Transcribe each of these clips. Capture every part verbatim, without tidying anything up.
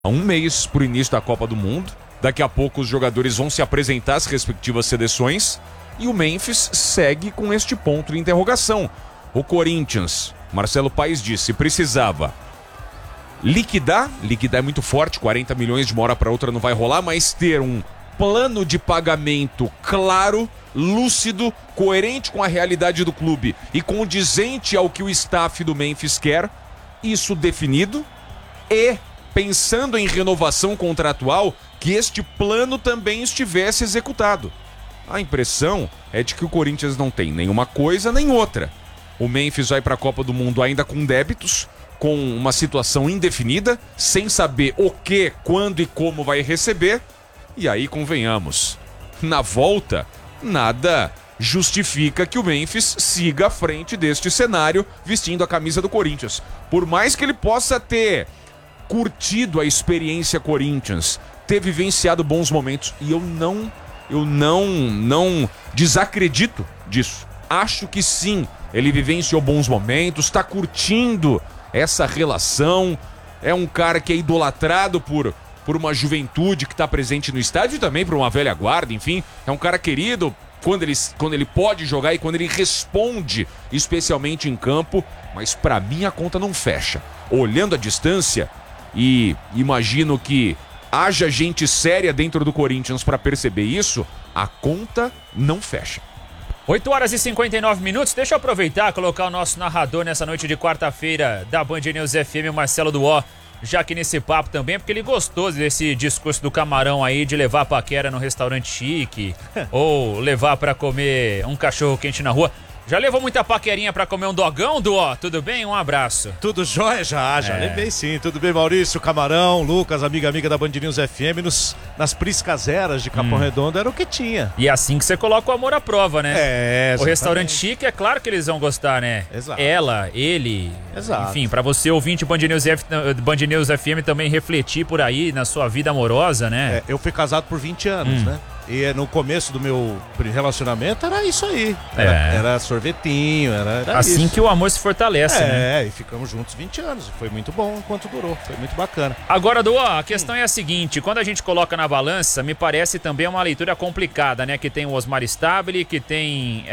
Um mês para o início da Copa do Mundo. Daqui a pouco os jogadores vão se apresentar às respectivas seleções. E o Memphis segue com este ponto de interrogação. O Corinthians, Marcelo Paes disse, precisava liquidar. Liquidar é muito forte, quarenta milhões de uma hora para outra não vai rolar, mas ter um plano de pagamento claro, lúcido, coerente com a realidade do clube e condizente ao que o staff do Memphis quer. Isso definido e pensando em renovação contratual, que este plano também estivesse executado. A impressão é de que o Corinthians não tem nenhuma coisa nem outra. O Memphis vai para a Copa do Mundo ainda com débitos, com uma situação indefinida, sem saber o que, quando e como vai receber. E aí, convenhamos, na volta, nada justifica que o Memphis siga à frente deste cenário vestindo a camisa do Corinthians. Por mais que ele possa ter curtido a experiência Corinthians, ter vivenciado bons momentos, e eu não, eu não, não desacredito disso. Acho que sim, ele vivenciou bons momentos, está curtindo essa relação, é um cara que é idolatrado por, por uma juventude que está presente no estádio e também por uma velha guarda, enfim, é um cara querido quando ele, quando ele pode jogar e quando ele responde, especialmente em campo, mas para mim a conta não fecha. Olhando a distância, e imagino que haja gente séria dentro do Corinthians para perceber isso, a conta não fecha. oito horas e cinquenta e nove minutos, deixa eu aproveitar e colocar o nosso narrador nessa noite de quarta-feira da Band News F M, o Marcelo Duó, já aqui nesse papo também, porque ele gostou desse discurso do Camarão aí, de levar a paquera no restaurante chique, ou levar pra comer um cachorro quente na rua. Já levou muita paquerinha pra comer um dogão, Duó? Tudo bem? Um abraço. Tudo jóia? Já, já É. levei sim. Tudo bem, Maurício, Camarão, Lucas, amiga, amiga da Band News F M, nos, nas priscaseras de Capão Hum. Redondo era o que tinha. E é assim que você coloca o amor à prova, né? É, O exatamente. restaurante chique, é claro que eles vão gostar, né? Exato. Ela, ele, Exato. enfim, pra você ouvinte Band News, F, Band News F M também refletir por aí na sua vida amorosa, né? É, eu fui casado por vinte anos, Hum. né? E no começo do meu relacionamento era isso aí. Era, É. era sorvetinho, era, era Assim isso. que o amor se fortalece, é, né? e ficamos juntos vinte anos. E foi muito bom enquanto durou. Foi muito bacana. Agora, Duó, a questão é a seguinte, quando a gente coloca na balança, me parece também uma leitura complicada, né? Que tem o Osmar Stabile, que tem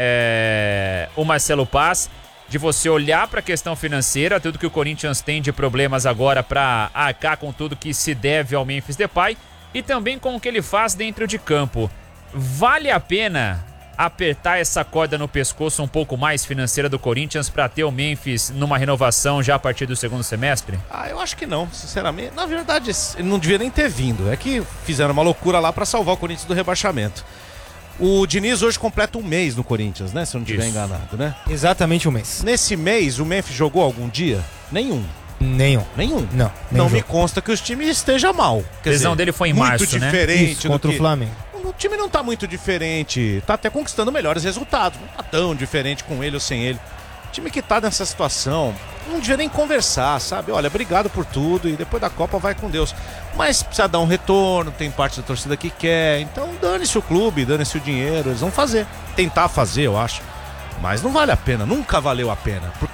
é, o Marcelo Paes, de você olhar para a questão financeira, tudo que o Corinthians tem de problemas agora para arcar com tudo que se deve ao Memphis Depay, e também com o que ele faz dentro de campo. Vale a pena apertar essa corda no pescoço um pouco mais financeira do Corinthians para ter o Memphis numa renovação já a partir do segundo semestre? Ah, eu acho que não, sinceramente. Na verdade, ele não devia nem ter vindo. É que fizeram uma loucura lá pra salvar o Corinthians do rebaixamento. O Diniz hoje completa um mês no Corinthians, né? Se eu não estiver Isso. enganado, né? Exatamente um mês. Nesse mês, o Memphis jogou algum dia? Nenhum. Nenhum. Nenhum? Não. Não nenhum me jogo. consta que o time esteja mal. Quer A lesão dizer, dele foi em muito março, né? diferente Isso, do contra que... o Flamengo. O time não tá muito diferente. Tá até conquistando melhores resultados. Não tá tão diferente com ele ou sem ele. O time que tá nessa situação não devia nem conversar, sabe? Olha, obrigado por tudo e depois da Copa vai com Deus. Mas precisa dar um retorno, tem parte da torcida que quer. Então dane-se o clube, dane-se o dinheiro. Eles vão fazer. Tentar fazer, eu acho. Mas não vale a pena, nunca valeu a pena. Porque